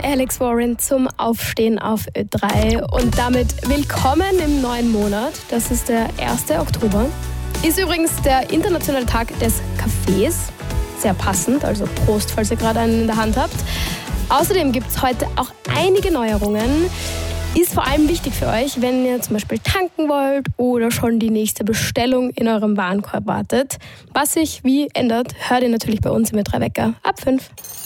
Alex Warren zum Aufstehen auf Ö3 und damit willkommen im neuen Monat. Das ist der 1. Oktober. Ist übrigens der internationale Tag des Kaffees. Sehr passend, also Prost, falls ihr gerade einen in der Hand habt. Außerdem gibt es heute auch einige Neuerungen. Ist vor allem wichtig für euch, wenn ihr zum Beispiel tanken wollt oder schon die nächste Bestellung in eurem Warenkorb wartet. Was sich wie ändert, hört ihr natürlich bei uns im Ö3 Wecker ab 5.